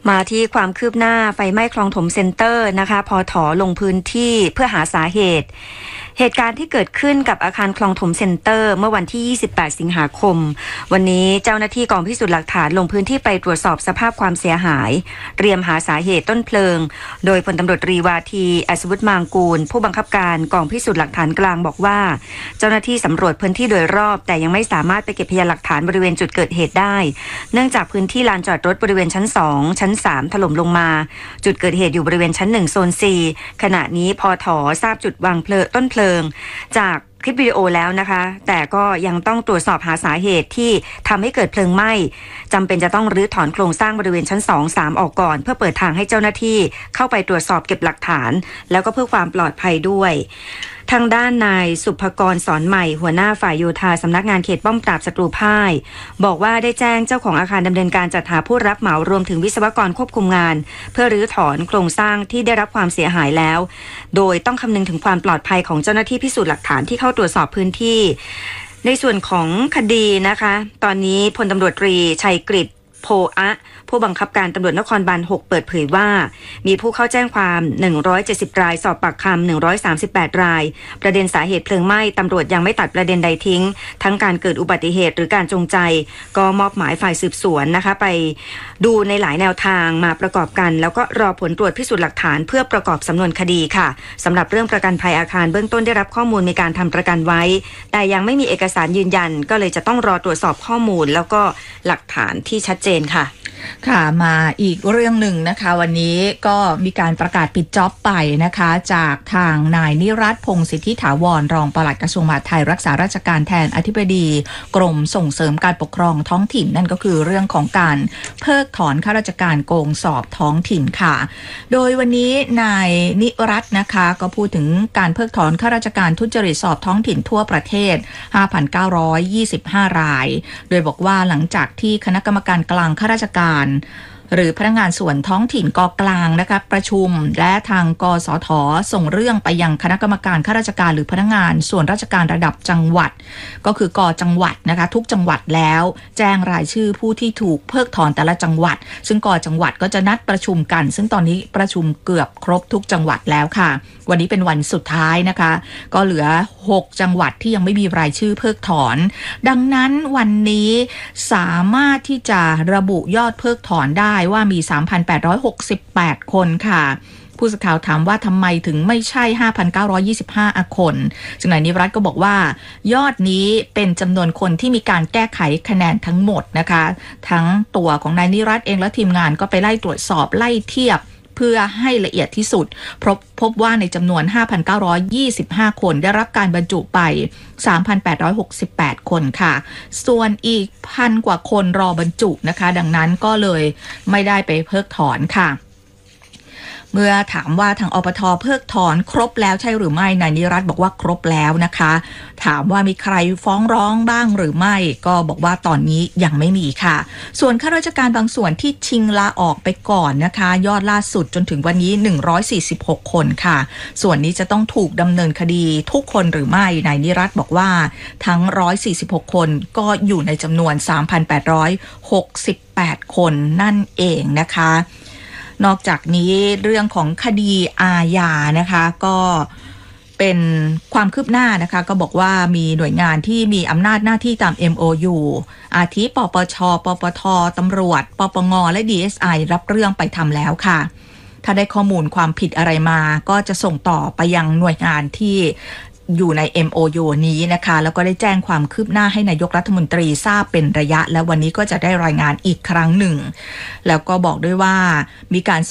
มาที่ความคืบหน้าไฟไหม้คลองถมเซ็นเตอร์นะคะพถ.ลงพื้นที่เพื่อหาสาเหตุการณ์ที่เกิดขึ้นกับอาคารคลองถมเซ็นเตอร์เมื่อวันที่28สิงหาคมวันนี้เจ้าหน้าที่กองพิสูจน์หลักฐานลงพื้นที่ไปตรวจสอบสภาพความเสียหายเตรียมหาสาเหตุต้นเพลิงโดยพลตำรวจตรีวาทีอัศวุฒิมางกูลผู้บังคับการกองพิสูจน์หลักฐานกลางบอกว่าเจ้าหน้าที่สำรวจพื้นที่โดยรอบแต่ยังไม่สามารถไปเก็บพยานหลักฐานบริเวณจุดเกิดเหตุได้เนื่องจากพื้นที่ลานจอดรถบริเวณชั้น2ชั้น3ถล่มลงมาจุดเกิดเหตุอยู่บริเวณชั้น1โซน 4ขณะนี้พถ.ทราบจุดวางต้นเพลิงจากคลิปวิดีโอแล้วนะคะแต่ก็ยังต้องตรวจสอบหาสาเหตุที่ทำให้เกิดเพลิงไหม้จำเป็นจะต้องรื้อถอนโครงสร้างบริเวณชั้น 2-3 ออกก่อนเพื่อเปิดทางให้เจ้าหน้าที่เข้าไปตรวจสอบเก็บหลักฐานแล้วก็เพื่อความปลอดภัยด้วยทางด้านนายสุภกรสอนใหม่หัวหน้าฝ่ายโยธาสำนักงานเขตป้อมปราบศัตรูพ่ายบอกว่าได้แจ้งเจ้าของอาคารดำเนินการจัดหาผู้รับเหมารวมถึงวิศวกรควบคุมงานเพื่อรื้อถอนโครงสร้างที่ได้รับความเสียหายแล้วโดยต้องคำนึงถึงความปลอดภัยของเจ้าหน้าที่พิสูจน์หลักฐานที่เข้าตรวจสอบพื้นที่ในส่วนของคดีนะคะตอนนี้พลตำรวจตรีชัยกฤษโพอะผู้บังคับการตำรวจนครบาล6เปิดเผยว่ามีผู้เข้าแจ้งความ170รายสอบปากคำ138รายประเด็นสาเหตุเพลิงไหม้ตำรวจยังไม่ตัดประเด็นใดทิ้งทั้งการเกิดอุบัติเหตุหรือการจงใจก็มอบหมายฝ่ายสืบสวนนะคะไปดูในหลายแนวทางมาประกอบกันแล้วก็รอผลตรวจพิสูจน์หลักฐานเพื่อประกอบสำนวนคดีค่ะสำหรับเรื่องประกันภัยอาคารเบื้องต้นได้รับข้อมูลมีการทำประกันไว้แต่ยังไม่มีเอกสารยืนยันก็เลยจะต้องรอตรวจสอบข้อมูลแล้วก็หลักฐานที่ชัดเจนค่ะมาอีกเรื่องหนึ่งนะคะวันนี้ก็มีการประกาศปิดจ็อบไปนะคะจากทางนายนิรัตน์พงษ์สิทธิถาวรรองปลัดกระทรวงมหาดไทยรักษาราชการแทนอธิบดีกรมส่งเสริมการปกครองท้องถิ่นนั่นก็คือเรื่องของการเพิกถอนข้าราชการโกงสอบท้องถิ่นค่ะโดยวันนี้นายนิรัตน์นะคะก็พูดถึงการเพิกถอนข้าราชการทุจริตสอบท้องถิ่นทั่วประเทศ 5,925 รายโดยบอกว่าหลังจากที่คณะกรรมการกลางข้าราชการหรือพนักงานส่วนท้องถิ่นกกลางนะคะประชุมและทางกสทส่งเรื่องไปยังคณะกรรมการข้าราชการหรือพนักงานส่วนราชการระดับจังหวัดก็คือกจังหวัดนะคะทุกจังหวัดแล้วแจ้งรายชื่อผู้ที่ถูกเพิกถอนแต่ละจังหวัดซึ่งกจังหวัดก็จะนัดประชุมกันซึ่งตอนนี้ประชุมเกือบครบทุกจังหวัดแล้วค่ะวันนี้เป็นวันสุดท้ายนะคะก็เหลือ6จังหวัดที่ยังไม่มีรายชื่อเพิกถอนดังนั้นวันนี้สามารถที่จะระบุยอดเพิกถอนได้ว่ามี 3,868 คนค่ะผู้สื่อข่าวถามว่าทำไมถึงไม่ใช่ 5,925 คนซึ่งนายนิรัตน์ก็บอกว่ายอดนี้เป็นจำนวนคนที่มีการแก้ไขคะแนนทั้งหมดนะคะทั้งตัวของนายนิรัตน์เองและทีมงานก็ไปไล่ตรวจสอบไล่เทียบเพื่อให้ละเอียดที่สุดพบว่าในจำนวน 5,925 คนได้รับการบรรจุไป 3,868 คนค่ะส่วนอีก1,000 กว่าคนรอบรรจุนะคะดังนั้นก็เลยไม่ได้ไปเพิกถอนค่ะเมื่อถามว่าทางอปท.เพิกถอนครบแล้วใช่หรือไม่นายนิรัตน์บอกว่าครบแล้วนะคะถามว่ามีใครฟ้องร้องบ้างหรือไม่ก็บอกว่าตอนนี้ยังไม่มีค่ะส่วนข้าราชการบางส่วนที่ชิงลาออกไปก่อนนะคะยอดล่าสุดจนถึงวันนี้146คนค่ะส่วนนี้จะต้องถูกดำเนินคดีทุกคนหรือไม่นายนิรัตน์บอกว่าทั้ง146คนก็อยู่ในจำนวน 3,868 คนนั่นเองนะคะนอกจากนี้เรื่องของคดีอาญานะคะก็เป็นความคืบหน้านะคะก็บอกว่ามีหน่วยงานที่มีอำนาจหน้าที่ตาม MOU อาทิปปช.ปปท.ตำรวจปปง.และ DSI รับเรื่องไปทำแล้วค่ะถ้าได้ข้อมูลความผิดอะไรมาก็จะส่งต่อไปยังหน่วยงานที่อยู่ใน MOU นี้นะคะแล้วก็ได้แจ้งความคืบหน้าให้นายกรัฐมนตรีทราบเป็นระยะและวันนี้ก็จะได้รายงานอีกครั้งหนึ่งแล้วก็บอกด้วยว่ามีการ